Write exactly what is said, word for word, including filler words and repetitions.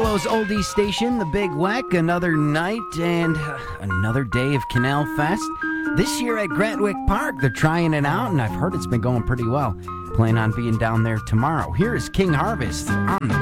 Buffalo's oldies station, the Big Weck, another night and uh, another day of Canal Fest. This year at Gratwick Park, they're trying it out, and I've heard it's been going pretty well. Plan on being down there tomorrow. Here is King Harvest on the